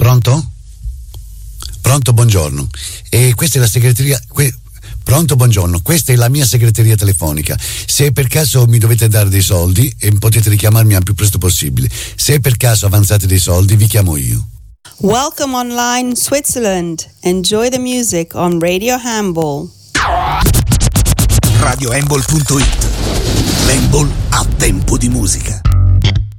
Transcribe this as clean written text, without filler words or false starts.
Pronto? Pronto, buongiorno. E questa è la segreteria. Pronto, buongiorno. Questa è la mia segreteria telefonica. Se per caso mi dovete dare dei soldi, potete richiamarmi al più presto possibile. Se per caso avanzate dei soldi, vi chiamo io. Welcome online Switzerland. Enjoy the music on Radio Handball. RadioHandball.it. L'handball a tempo di musica.